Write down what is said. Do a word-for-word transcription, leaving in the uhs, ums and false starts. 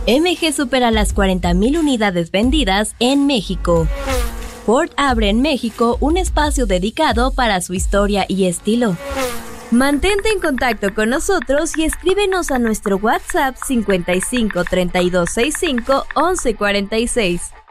M G supera las cuarenta mil unidades vendidas en México. Ford abre en México un espacio dedicado para su historia y estilo. Mantente en contacto con nosotros y escríbenos a nuestro WhatsApp cincuenta y cinco, treinta y dos, sesenta y cinco, once, cuarenta y seis.